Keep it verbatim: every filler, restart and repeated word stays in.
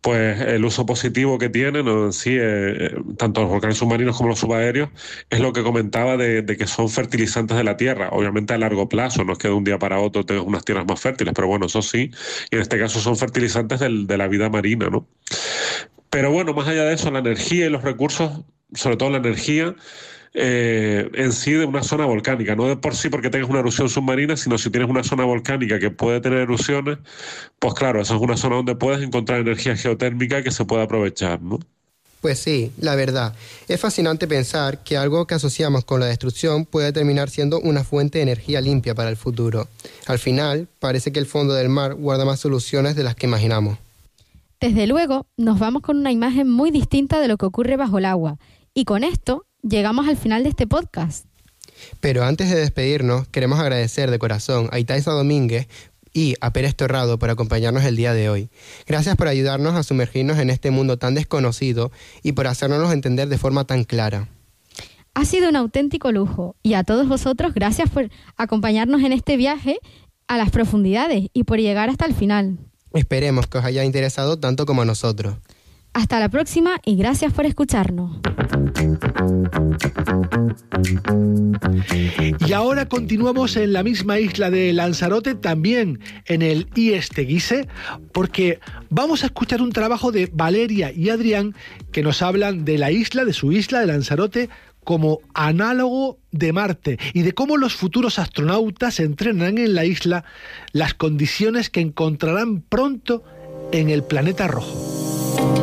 pues el uso positivo que tienen, ¿no? En sí, eh, tanto los volcanes submarinos como los subaéreos, es lo que comentaba de, de que son fertilizantes de la Tierra, obviamente a largo plazo, no es que de un día para otro tengas unas tierras más fértiles, pero bueno, eso sí, y en este caso son fertilizantes del, de la vida marina, ¿no? Pero bueno, más allá de eso, la energía y los recursos, sobre todo la energía, eh, en sí de una zona volcánica, no de por sí porque tengas una erupción submarina, sino si tienes una zona volcánica que puede tener erupciones, pues claro, esa es una zona donde puedes encontrar energía geotérmica que se puede aprovechar, ¿no? Pues sí, la verdad. Es fascinante pensar que algo que asociamos con la destrucción puede terminar siendo una fuente de energía limpia para el futuro. Al final, parece que el fondo del mar guarda más soluciones de las que imaginamos. Desde luego, nos vamos con una imagen muy distinta de lo que ocurre bajo el agua. Y con esto llegamos al final de este podcast. Pero antes de despedirnos, queremos agradecer de corazón a Itaiza Domínguez y a Pérez Torrado por acompañarnos el día de hoy. Gracias por ayudarnos a sumergirnos en este mundo tan desconocido y por hacernos entender de forma tan clara. Ha sido un auténtico lujo y a todos vosotros gracias por acompañarnos en este viaje a las profundidades y por llegar hasta el final. Esperemos que os haya interesado tanto como a nosotros. Hasta la próxima y gracias por escucharnos. Y ahora continuamos en la misma isla de Lanzarote, también en el I E S Teguise, porque vamos a escuchar un trabajo de Valeria y Adrián que nos hablan de la isla, de su isla de Lanzarote, como análogo de Marte y de cómo los futuros astronautas entrenan en la isla las condiciones que encontrarán pronto en el planeta rojo.